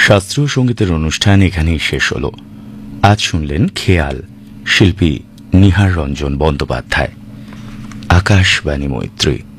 শাস্ত্রীয় সঙ্গীতের অনুষ্ঠান এখানেই শেষ হল। আজ শুনলেন খেয়াল, শিল্পী নিহার রঞ্জন বন্দ্যোপাধ্যায়। আকাশবাণী মৈত্রী।